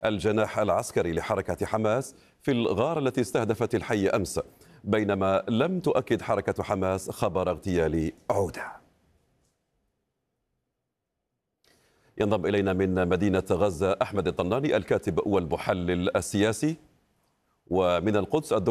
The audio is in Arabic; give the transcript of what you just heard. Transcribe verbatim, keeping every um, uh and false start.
الجناح العسكري لحركة حماس في الغارة التي استهدفت الحي أمس، بينما لم تؤكد حركة حماس خبر اغتيال عودة. ينضم إلينا من مدينة غزة أحمد الطناني الكاتب والمحلل السياسي، ومن القدس الدكتور